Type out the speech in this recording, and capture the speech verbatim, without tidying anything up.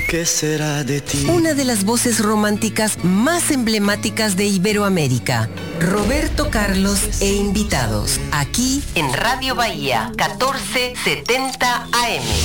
¿Qué será de ti? Una de las voces románticas más emblemáticas de Iberoamérica. Roberto Carlos e invitados. Aquí en Radio Bahía, catorce setenta A M.